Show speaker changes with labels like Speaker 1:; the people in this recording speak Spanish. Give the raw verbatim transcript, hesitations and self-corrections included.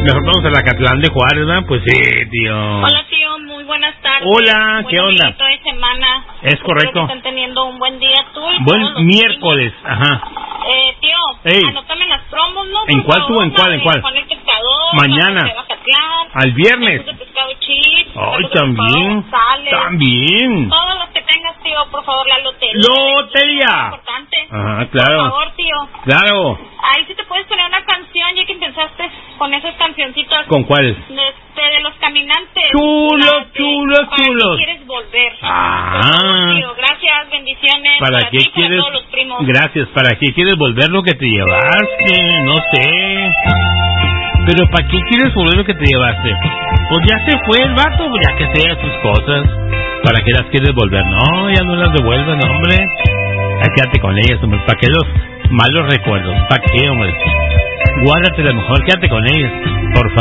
Speaker 1: Mejor vamos a la Catlán de Juárez, ¿verdad? Pues sí, tío.
Speaker 2: Hola, tío, muy buenas tardes.
Speaker 1: Hola, ¿qué
Speaker 2: buen
Speaker 1: onda?
Speaker 2: de semana.
Speaker 1: Es
Speaker 2: Espero
Speaker 1: correcto.
Speaker 2: que estén teniendo un buen día tú y
Speaker 1: Buen
Speaker 2: todos los
Speaker 1: miércoles,
Speaker 2: niños.
Speaker 1: ajá.
Speaker 2: Eh, tío,
Speaker 1: Ey.
Speaker 2: anótame las promos, ¿no?
Speaker 1: ¿En
Speaker 2: Por
Speaker 1: cuál
Speaker 2: favor,
Speaker 1: tú? ¿En cuál? ¿En
Speaker 2: la de
Speaker 1: cuál?
Speaker 2: Juan el Pescador,
Speaker 1: Mañana.
Speaker 2: la de Bacatlán,
Speaker 1: Al viernes.
Speaker 2: tacos de pescado chips,
Speaker 1: Ay,
Speaker 2: tacos de
Speaker 1: también.
Speaker 2: pescado González.
Speaker 1: También.
Speaker 2: Todos los que tengas, tío, por favor, la lotería.
Speaker 1: Lotería.
Speaker 2: Es importante.
Speaker 1: Ajá, claro.
Speaker 2: Por favor, tío.
Speaker 1: Claro.
Speaker 2: Ahí sí te puedes poner una canción, ya que empezaste con esas cancioncitas.
Speaker 1: ¿Con cuál?
Speaker 2: De, este, de los caminantes.
Speaker 1: Chulo,
Speaker 2: La de,
Speaker 1: chulo,
Speaker 2: ¿para
Speaker 1: chulo.
Speaker 2: qué quieres volver?
Speaker 1: Ah.
Speaker 2: Por favor, tío, gracias, bendiciones.
Speaker 1: ¿Para
Speaker 2: para
Speaker 1: qué
Speaker 2: ti, para
Speaker 1: quieres?
Speaker 2: todos los primos.
Speaker 1: Gracias. ¿Para qué quieres volver lo que te llevaste? No sé. Pero ¿para qué quieres volver lo que te llevaste? Pues ya se fue el vato, ya que sea sus cosas. ¿Para qué las quieres volver? No, ya no las devuelven, hombre. Ay, quédate con ellas, hombre. ¿Para qué los malos recuerdos? ¿Para qué, hombre? Guárdate lo mejor, quédate con ellas, por favor.